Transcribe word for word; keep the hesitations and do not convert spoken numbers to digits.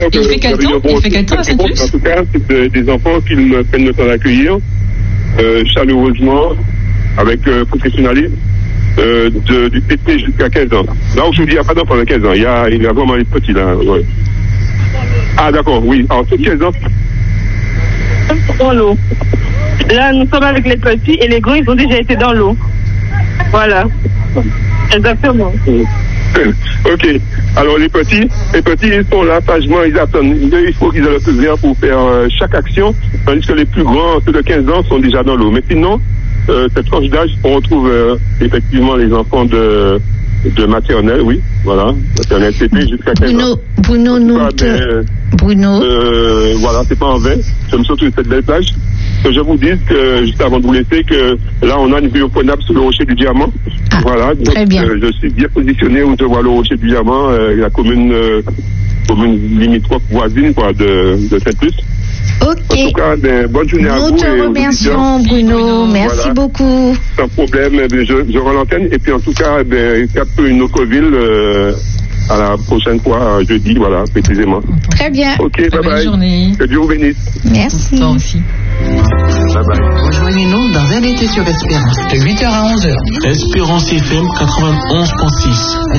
Donc, il fait quel temps bon, Il fait quel temps à Saint-Luc? En tout cas, c'est des enfants qui me prennent le temps d'accueillir euh, chaleureusement, avec euh, professionnalisme, euh, de, du T jusqu'à quinze ans. Là, aujourd'hui, il n'y a pas d'enfants de quinze ans. Il y a, il y a vraiment les petits là. Ouais. Ah, d'accord, oui. Alors, c'est quinze ans. Dans l'eau. Là, nous sommes avec les petits et les grands, ils ont déjà été dans l'eau. Voilà. Exactement. Ok. Alors les petits, les petits ils sont là sagement, ils attendent. Il faut qu'ils aient le plaisir pour faire euh, chaque action, tandis que les plus grands, ceux de quinze ans, sont déjà dans l'eau. Mais sinon, euh, cette tranche d'âge, on retrouve euh, effectivement les enfants de de maternelle, oui, voilà, maternelle C P jusqu'à quinze Bruno, ans. Bruno, nous te... euh, Bruno. Euh, voilà, c'est pas en vain. J'aime surtout cette belle plage. Que je vous dise que, juste avant de vous laisser, que là, on a une vue au point sur le rocher du Diamant. Ah, voilà. Donc, très bien. Euh, je suis bien positionné où je vois le rocher du Diamant, euh, la commune, euh, commune limitrophe voisine, quoi, de, de Saint-Luc. Ok. En tout cas, ben, bonne journée à Nous vous. te et aux remercions, auditeurs. Bruno. Merci Voilà. beaucoup. Sans problème, eh bien, je, je rends l'antenne. Et puis, en tout cas, ben, cap une autre ville, euh, à la prochaine fois, jeudi, voilà, précisément. Très bien. Ok, bye Bonne bye. journée. Que Dieu vous bénisse. Merci. Toi aussi. Bye bye. Rejoignez-nous dans un été sur Espérance. De huit heures à onze heures. Espérance F M quatre-vingt-onze virgule six.